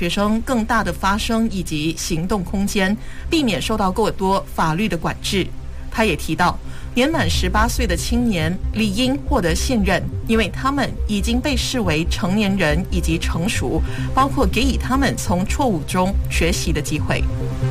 学生更大的发声以及行动空间，避免受到过多法律的管制。他也提到，年满18岁的青年理应获得信任，因为他们已经被视为成年人以及成熟，包括给予他们从错误中学习的机会。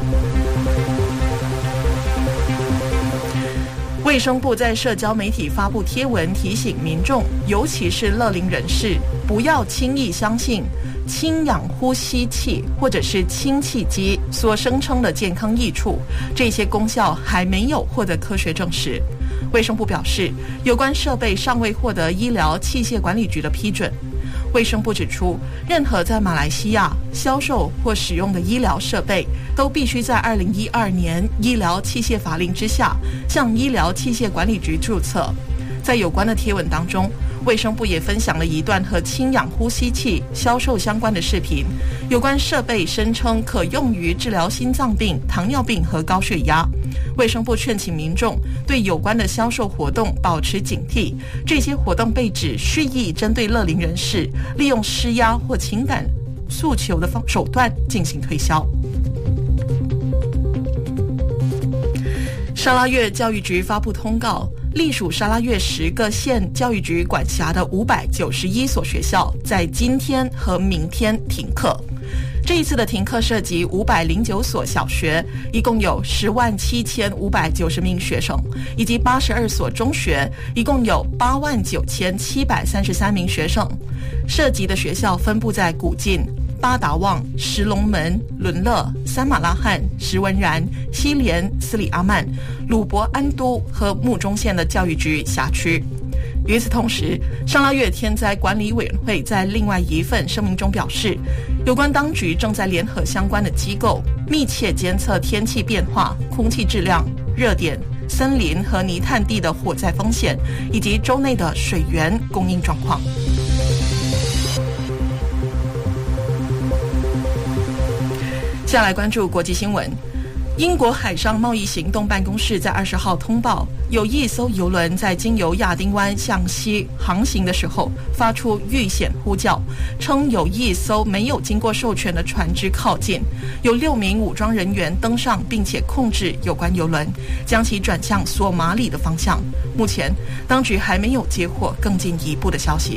卫生部在社交媒体发布贴文，提醒民众，尤其是乐龄人士，不要轻易相信氢氧呼吸器或者是氢气机所声称的健康益处，这些功效还没有获得科学证实。卫生部表示，有关设备尚未获得医疗器械管理局的批准。卫生部指出，任何在马来西亚销售或使用的医疗设备都必须在2012年医疗器械法令之下向医疗器械管理局注册。在有关的贴文当中，卫生部也分享了一段和氢氧呼吸器销售相关的视频，有关设备声称可用于治疗心脏病、糖尿病和高血压。卫生部劝请民众对有关的销售活动保持警惕，这些活动被指蓄意针对乐龄人士，利用施压或情感诉求的手段进行推销。沙拉越教育局发布通告，隶属沙拉越10个县教育局管辖的591所学校在今天和明天停课。这一次的停课涉及509所小学，一共有107590名学生，以及82所中学，一共有89733名学生。涉及的学校分布在古晋、巴达旺、石龙门、伦乐、三马拉汉、石文然、西莲、斯里阿曼、鲁伯安都和木中县的教育局辖区。与此同时，沙拉越天灾管理委员会在另外一份声明中表示，有关当局正在联合相关的机构，密切监测天气变化、空气质量、热点、森林和泥炭地的火灾风险，以及州内的水源供应状况。下来关注国际新闻。英国海上贸易行动办公室在20号通报，有一艘邮轮在经由亚丁湾向西航行的时候发出遇险呼叫，称有一艘没有经过授权的船只靠近，有6名武装人员登上并且控制有关邮轮，将其转向索马里的方向。目前当局还没有接获更进一步的消息。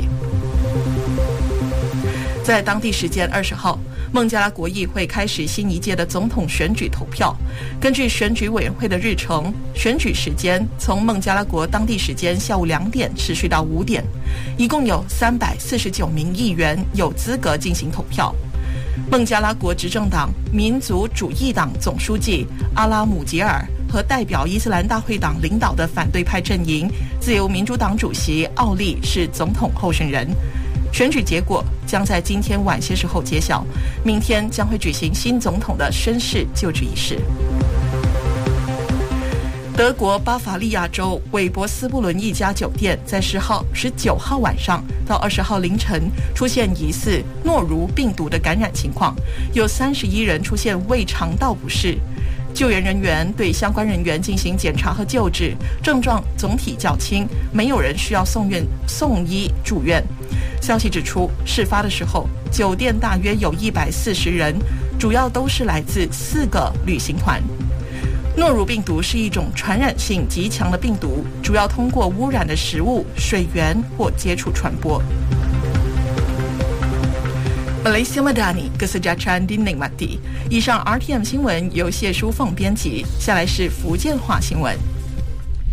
在当地时间20号，孟加拉国议会开始新一届的总统选举投票。根据选举委员会的日程，选举时间从孟加拉国当地时间下午2点持续到5点，一共有349名议员有资格进行投票。孟加拉国执政党民族主义党总书记阿拉姆吉尔和代表伊斯兰大会党领导的反对派阵营自由民主党主席奥利是总统候选人。选举结果将在今天晚些时候揭晓，明天将会举行新总统的宣誓就职仪式。德国巴伐利亚州韦伯斯布伦一家酒店在19号晚上到20号凌晨出现疑似诺如病毒的感染情况，有31人出现胃肠道不适。救援人员对相关人员进行检查和救治，症状总体较轻，没有人需要送医住院。消息指出，事发的时候，酒店大约有140人，主要都是来自4个旅行团。诺如病毒是一种传染性极强的病毒，主要通过污染的食物、水源或接触传播。Malaysia Madani Kesejahteraan dinikmati。以上 RTM 新闻由谢淑凤编辑，下来是福建话新闻。